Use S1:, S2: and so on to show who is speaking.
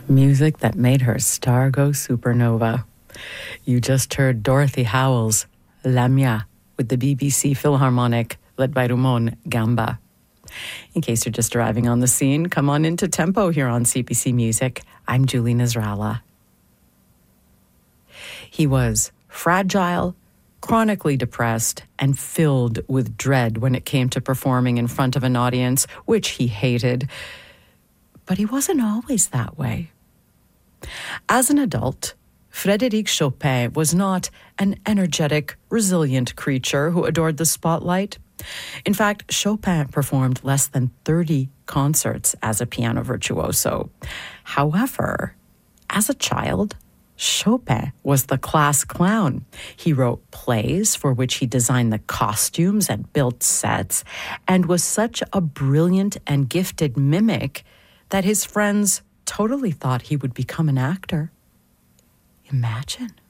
S1: Music that made her star go supernova. You just heard Dorothy Howell's Lamia with the BBC Philharmonic, led by Ramon Gamba. In case you're just arriving on the scene, come on into Tempo here on CBC Music. I'm Julie Nasrallah. He was fragile, chronically depressed, and filled with dread when it came to performing in front of an audience, which he hated. But he wasn't always that way. As an adult, Frédéric Chopin was not an energetic, resilient creature who adored the spotlight. In fact, Chopin performed less than 30 concerts as a piano virtuoso. However, as a child, Chopin was the class clown. He wrote plays for which he designed the costumes and built sets, and was such a brilliant and gifted mimic that his friends totally thought he would become an actor. Imagine.